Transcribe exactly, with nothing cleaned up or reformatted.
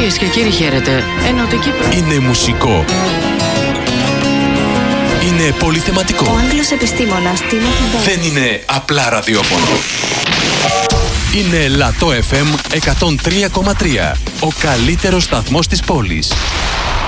Κυρίες και κύριοι, χαίρετε. Ενωτική προ... Είναι μουσικό. Είναι πολυθεματικό. Ο Άγγλος επιστήμονας Τίμωθη Μπέρις. Δεν είναι απλά ραδιόφωνο. Είναι Λατό εφ εμ εκατόν τρία κόμμα τρία. Ο καλύτερος σταθμός της πόλης.